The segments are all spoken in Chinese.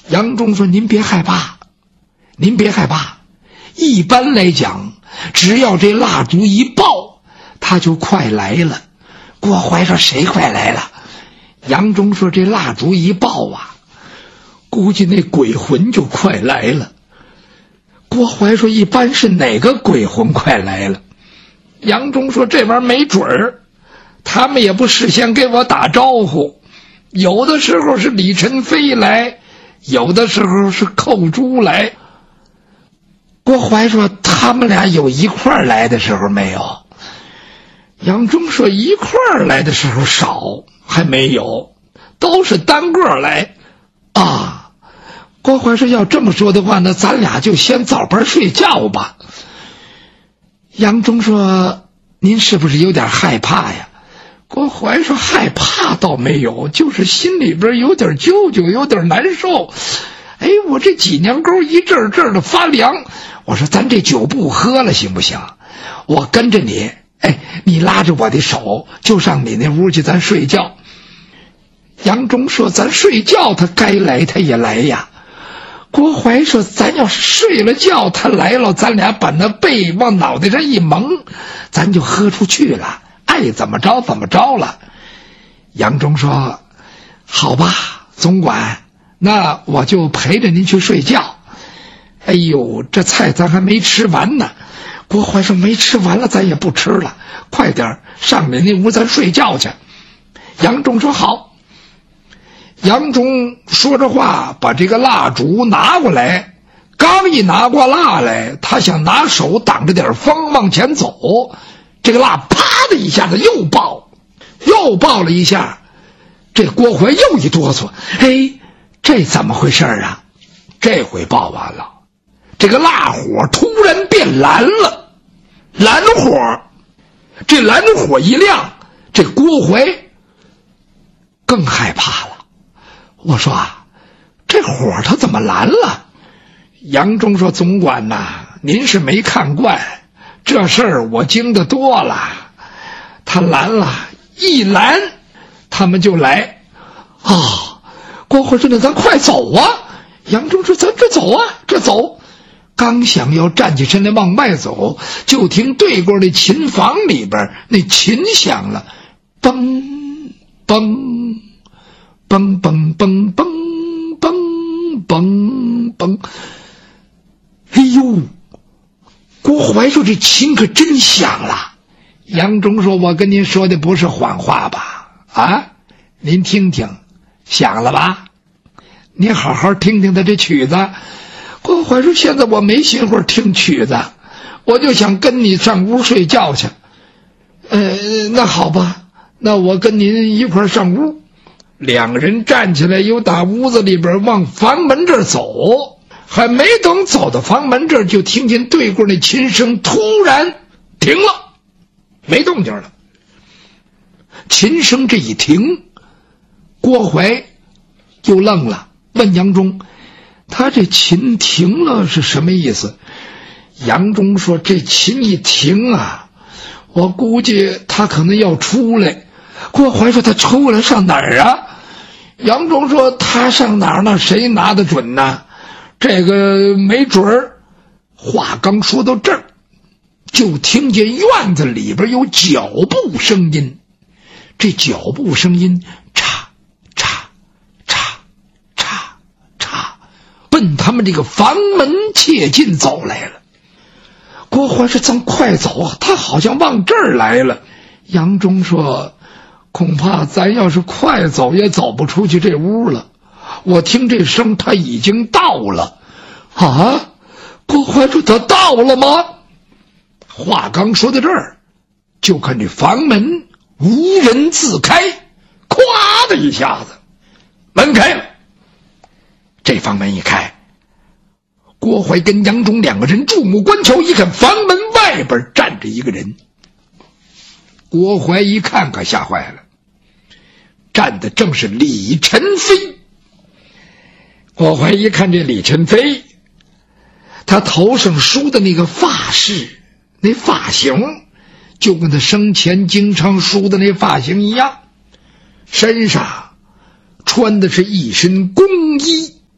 杨忠说：“您别害怕，您别害怕。一般来讲，只要这蜡烛一爆，他就快来了。”郭槐说：“谁快来了？”杨忠说：“这蜡烛一爆啊，估计那鬼魂就快来了。”郭槐说：“一般是哪个鬼魂快来了？”杨忠说：“这玩意儿没准儿，他们也不事先给我打招呼，有的时候是李宸飞来，有的时候是寇珠来。”郭槐说：“他们俩有一块儿来的时候没有？”杨忠说：“一块儿来的时候少，还没有，都是单个来啊。”郭槐说：“要这么说的话，那咱俩就先早班睡觉吧。”杨忠说：“您是不是有点害怕呀？”郭槐说：“害怕倒没有，就是心里边有点揪揪，有点难受。哎，我这脊梁沟一阵阵的发凉。我说咱这酒不喝了行不行？我跟着你，哎，你拉着我的手就上你那屋去，咱睡觉。”杨忠说：“咱睡觉他该来他也来呀。”郭槐说：“咱要是睡了觉他来了，咱俩把那被往脑袋上一蒙，咱就喝出去了，爱怎么着怎么着了。”杨忠说：“好吧，总管，那我就陪着您去睡觉。”哎呦，这菜咱还没吃完呢。郭槐说：“没吃完了咱也不吃了，快点上你那屋咱睡觉去。”杨忠说：“好。”杨忠说着话，把这个蜡烛拿过来，刚一拿过蜡来，他想拿手挡着点风往前走，这个蜡啪的一下子又爆了一下，这郭槐又一哆嗦，哎，这怎么回事啊？这回爆完了，这个蜡火突然变蓝了，蓝火，这蓝火一亮，这郭槐更害怕了。我说：“这火它怎么蓝了？”杨忠说：“总管呐，您是没看惯，这事儿我经得多了。它蓝了，一蓝他们就来。”啊，郭槐说：“那咱快走啊！”杨忠说：“咱这走啊，这走。”刚想要站起身来往外走，就听对过那琴房里边那琴响了，嘣嘣嘣嘣嘣嘣嘣嘣嘣！哎呦，郭槐说：“这琴可真响了。”杨忠说：“我跟您说的不是谎话吧？啊，您听听，响了吧？您好好听听他这曲子。”郭槐说：“现在我没心会听曲子，我就想跟你上屋睡觉去。那好吧，那我跟您一块上屋。”两个人站起来，又打屋子里边往房门这儿走，还没等走到房门这儿，就听见对过那琴声突然停了，没动静了。琴声这一停，郭槐就愣了，问杨忠：“他这琴停了是什么意思？”杨忠说：“这琴一停啊，我估计他可能要出来。”郭槐说：“他出来上哪儿啊？”杨忠说：“他上哪儿呢？谁拿得准呢？这个没准儿。”话刚说到这儿，就听见院子里边有脚步声音，这脚步声音嚓嚓嚓嚓嚓，奔他们这个房门切近走来了。郭槐说：“咱快走啊，他好像往这儿来了。”杨忠说：“恐怕咱要是快走也走不出去这屋了，我听这声他已经到了。”啊，郭槐说：“他到了吗？”话刚说到这儿，就看这房门无人自开，咵的一下子门开了。这房门一开，郭槐跟杨忠两个人注目观瞧，一看房门外边站着一个人。郭槐一看可吓坏了，站的正是李宸飞。郭槐一看这李宸飞，他头上梳的那个发饰，那发型就跟他生前经常梳的那发型一样，身上穿的是一身工衣，白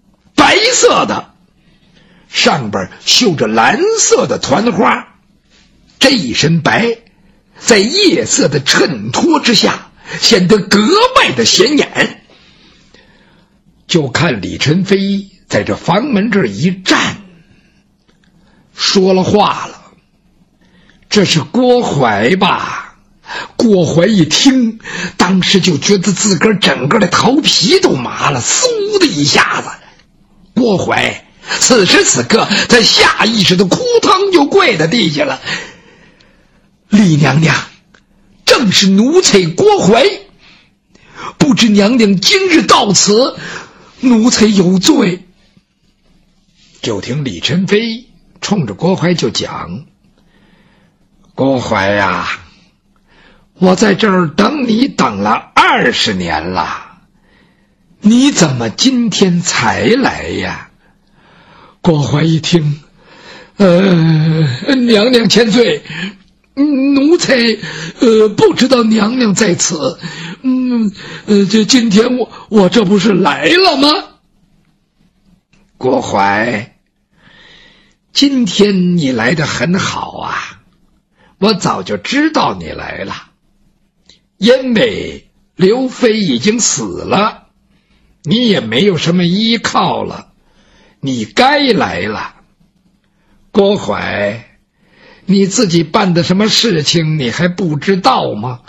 白色的，上边绣着蓝色的团花。这一身白在夜色的衬托之下显得格外的显眼。就看李宸飞在这房门这儿一站，说了话了：“这是郭槐吧？”郭槐一听，当时就觉得自个儿整个的头皮都麻了，嗖的一下子。郭槐此时此刻他下意识的扑腾就跪在地下了。李娘娘，正是奴才郭槐，不知娘娘今日到此，奴才有罪。就听李宸飞冲着郭槐就讲：“郭槐呀，我在这儿等你等了20年了，你怎么今天才来呀？”郭槐一听，娘娘千岁，奴才不知道娘娘在此，这今天我这不是来了吗？郭槐，今天你来得很好啊，我早就知道你来了，因为刘飞已经死了，你也没有什么依靠了，你该来了。郭槐，你自己办的什么事情你还不知道吗？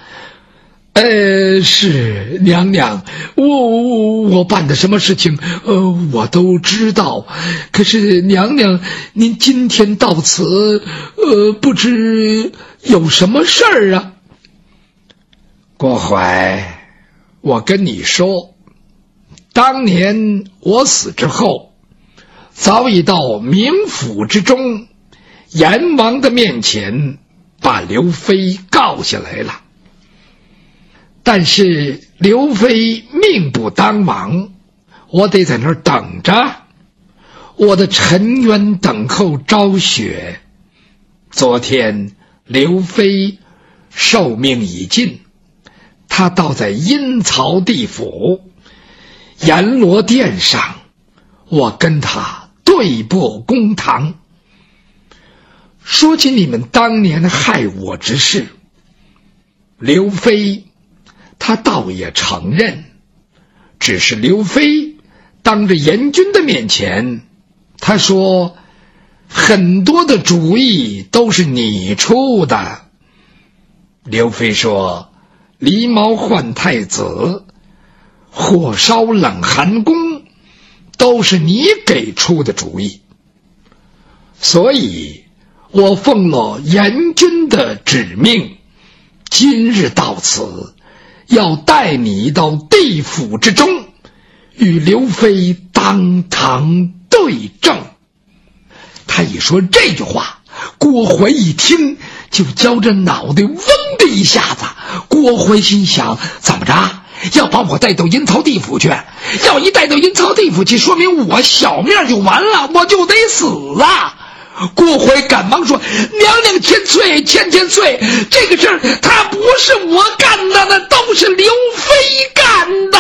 是娘娘，我办的什么事情我都知道，可是娘娘您今天到此不知有什么事儿啊？郭槐，我跟你说，当年我死之后，早已到冥府之中，阎王的面前把刘飞告下来了。但是刘飞命不当亡，我得在那儿等着，我的沉冤等候昭雪。昨天刘飞寿命已尽，他倒在阴曹地府阎罗殿上，我跟他对簿公堂。说起你们当年害我之事，刘飞他倒也承认，只是刘飞当着阎君的面前，他说很多的主意都是你出的。刘飞说狸猫换太子，火烧冷寒宫，都是你给出的主意，所以我奉了阎君的指命，今日到此，要带你到地府之中，与刘飞当堂对证。他一说这句话，郭槐一听就觉着脑袋嗡的一下子。郭槐心想，怎么着要把我带到阴曹地府去？要一带到阴曹地府去，说明我小命就完了，我就得死啊！郭槐赶忙说：“娘娘千岁，千岁，这个事儿他不是我干的，那都是刘飞干的。”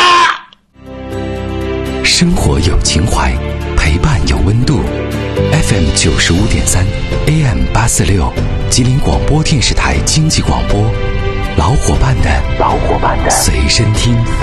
生活有情怀，陪伴有温度。FM 95.3 AM 846，吉林广播电视台经济广播，老伙伴的随身听。